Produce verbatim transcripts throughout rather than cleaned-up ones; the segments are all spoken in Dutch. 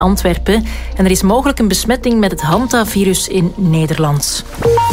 Antwerpen. En er is mogelijk een besmetting met het hantavirus in Nederland.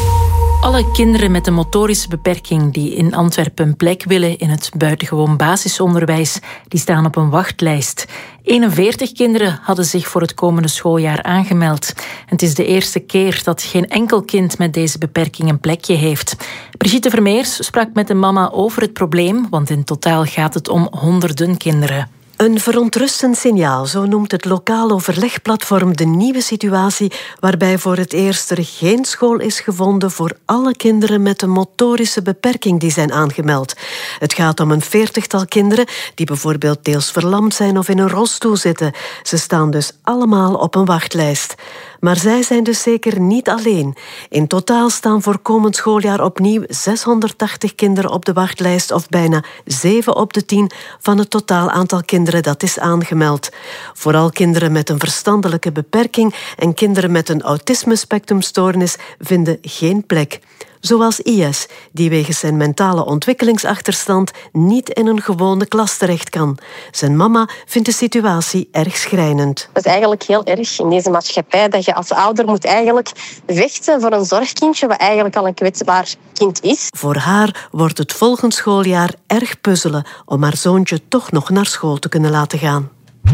Alle kinderen met een motorische beperking die in Antwerpen een plek willen in het buitengewoon basisonderwijs, die staan op een wachtlijst. eenenveertig kinderen hadden zich voor het komende schooljaar aangemeld. Het is de eerste keer dat geen enkel kind met deze beperking een plekje heeft. Brigitte Vermeers sprak met de mama over het probleem, want in totaal gaat het om honderden kinderen. Een verontrustend signaal, zo noemt het lokaal overlegplatform de nieuwe situatie waarbij voor het eerst er geen school is gevonden voor alle kinderen met een motorische beperking die zijn aangemeld. Het gaat om een veertigtal kinderen die bijvoorbeeld deels verlamd zijn of in een rolstoel zitten. Ze staan dus allemaal op een wachtlijst. Maar zij zijn dus zeker niet alleen. In totaal staan voor komend schooljaar opnieuw zeshonderdtachtig kinderen op de wachtlijst, of bijna zeven op de tien van het totaal aantal kinderen dat is aangemeld. Vooral kinderen met een verstandelijke beperking en kinderen met een autisme-spectrumstoornis vinden geen plek. Zoals I S, die wegens zijn mentale ontwikkelingsachterstand niet in een gewone klas terecht kan. Zijn mama vindt de situatie erg schrijnend. Dat is eigenlijk heel erg in deze maatschappij dat je als ouder moet eigenlijk vechten voor een zorgkindje wat eigenlijk al een kwetsbaar kind is. Voor haar wordt het volgend schooljaar erg puzzelen om haar zoontje toch nog naar school te kunnen laten gaan.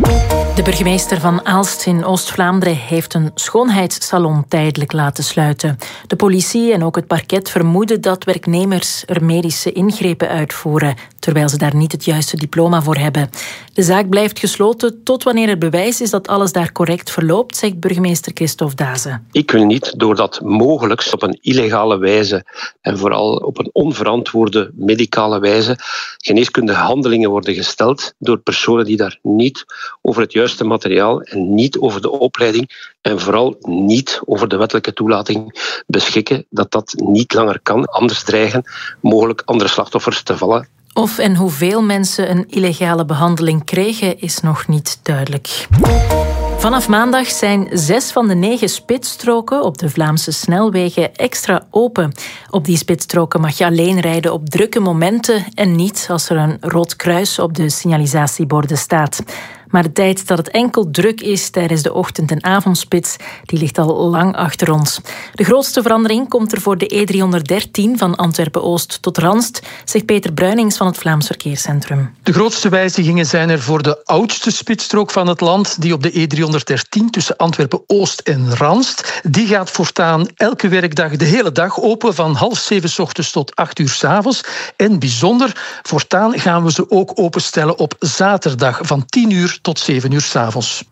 De burgemeester van Aalst in Oost-Vlaanderen heeft een schoonheidssalon tijdelijk laten sluiten. De politie en ook het parket vermoeden dat werknemers er medische ingrepen uitvoeren, terwijl ze daar niet het juiste diploma voor hebben. De zaak blijft gesloten tot wanneer er bewijs is dat alles daar correct verloopt, zegt burgemeester Christophe Dazen. Ik wil niet, doordat mogelijk op een illegale wijze en vooral op een onverantwoorde medicale wijze geneeskundige handelingen worden gesteld door personen die daar niet over het juiste materiaal en niet over de opleiding en vooral niet over de wettelijke toelating beschikken, dat dat niet langer kan. Anders dreigen mogelijk andere slachtoffers te vallen. Of en hoeveel mensen een illegale behandeling kregen, is nog niet duidelijk. Vanaf maandag zijn zes van de negen spitsstroken op de Vlaamse snelwegen extra open. Op die spitsstroken mag je alleen rijden op drukke momenten en niet als er een rood kruis op de signalisatieborden staat. Maar de tijd dat het enkel druk is tijdens de ochtend- en avondspits, die ligt al lang achter ons. De grootste verandering komt er voor de E driehonderddertien van Antwerpen-Oost tot Ranst, zegt Peter Bruinings van het Vlaams Verkeerscentrum. De grootste wijzigingen zijn er voor de oudste spitsstrook van het land, die op de E driehonderddertien tussen Antwerpen-Oost en Ranst. Die gaat voortaan elke werkdag de hele dag open, van half zeven 's ochtends tot acht uur 's avonds. En bijzonder, voortaan gaan we ze ook openstellen op zaterdag van tien uur tot zeven uur 's avonds.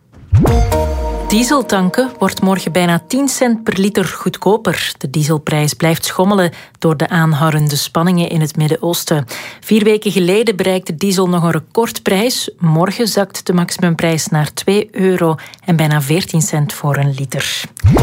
Dieseltanken wordt morgen bijna tien cent per liter goedkoper. De dieselprijs blijft schommelen door de aanhoudende spanningen in het Midden-Oosten. Vier weken geleden bereikte diesel nog een recordprijs. Morgen zakt de maximumprijs naar twee euro en bijna veertien cent voor een liter.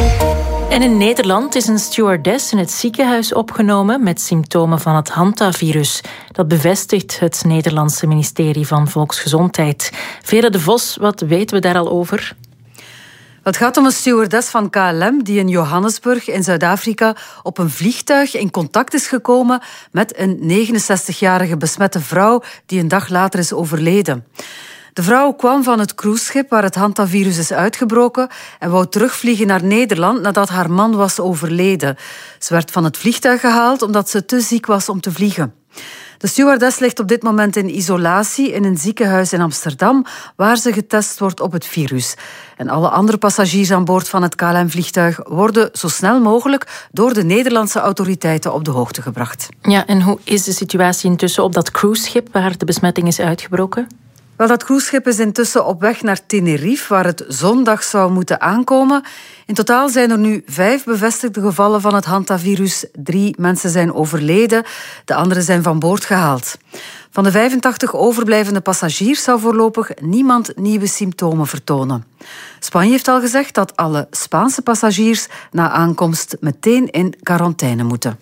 En in Nederland is een stewardess in het ziekenhuis opgenomen met symptomen van het hantavirus. Dat bevestigt het Nederlandse ministerie van Volksgezondheid. Vera de Vos, wat weten we daar al over? Het gaat om een stewardess van K L M die in Johannesburg in Zuid-Afrika op een vliegtuig in contact is gekomen met een negenenzestigjarige besmette vrouw die een dag later is overleden. De vrouw kwam van het cruiseschip waar het hantavirus is uitgebroken en wou terugvliegen naar Nederland nadat haar man was overleden. Ze werd van het vliegtuig gehaald omdat ze te ziek was om te vliegen. De stewardess ligt op dit moment in isolatie in een ziekenhuis in Amsterdam, waar ze getest wordt op het virus. En alle andere passagiers aan boord van het K L M-vliegtuig worden zo snel mogelijk door de Nederlandse autoriteiten op de hoogte gebracht. Ja, en hoe is de situatie intussen op dat cruiseschip waar de besmetting is uitgebroken? Wel, dat cruiseschip is intussen op weg naar Tenerife, waar het zondag zou moeten aankomen. In totaal zijn er nu vijf bevestigde gevallen van het hantavirus. Drie mensen zijn overleden, de anderen zijn van boord gehaald. Van de vijfentachtig overblijvende passagiers zou voorlopig niemand nieuwe symptomen vertonen. Spanje heeft al gezegd dat alle Spaanse passagiers na aankomst meteen in quarantaine moeten.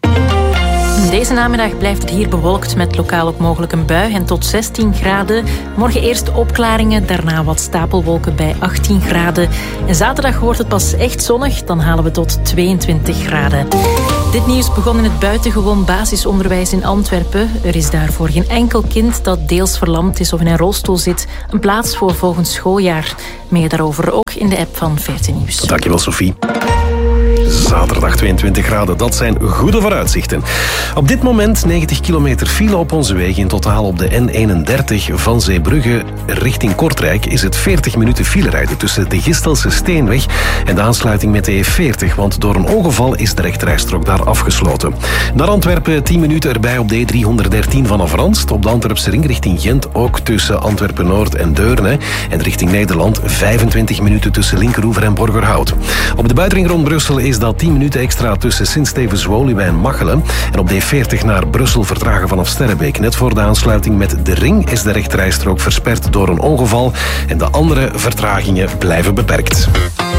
Deze namiddag blijft het hier bewolkt met lokaal ook mogelijk een bui en tot zestien graden. Morgen eerst opklaringen, daarna wat stapelwolken bij achttien graden. En zaterdag wordt het pas echt zonnig, dan halen we tot tweeëntwintig graden. Dit nieuws begon in het buitengewoon basisonderwijs in Antwerpen. Er is daar voor geen enkel kind dat deels verlamd is of in een rolstoel zit een plaats voor volgend schooljaar. Meer daarover ook in de app van veertien Nieuws. Dankjewel, Sophie. Zaterdag tweeëntwintig graden, dat zijn goede vooruitzichten. Op dit moment negentig kilometer file op onze wegen. In totaal op de N eenendertig van Zeebrugge richting Kortrijk is het veertig minuten file rijden tussen de Gistelse Steenweg en de aansluiting met de E veertig. Want door een ongeval is de rechterrijstrook daar afgesloten. Naar Antwerpen tien minuten erbij op de E driehonderddertien vanaf Ranst. Op de Antwerpse ring richting Gent ook tussen Antwerpen-Noord en Deurne. En richting Nederland vijfentwintig minuten tussen Linkeroever en Borgerhout. Op de buitenring rond Brussel is dat tien minuten extra tussen Sint-Stevens-Woluwe en Machelen. En op de E veertig naar Brussel vertragen vanaf Sterrebeek. Net voor de aansluiting met de ring is de rechterrijstrook versperd door een ongeval. En de andere vertragingen blijven beperkt.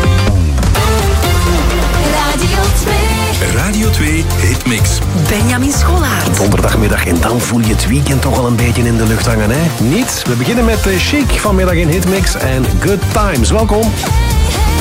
Radio twee. Radio twee Hitmix. Benjamin Scholaert. Donderdagmiddag en dan voel je het weekend toch al een beetje in de lucht hangen, hè? Niet? We beginnen met Chic vanmiddag in Hitmix en Good Times. Welkom.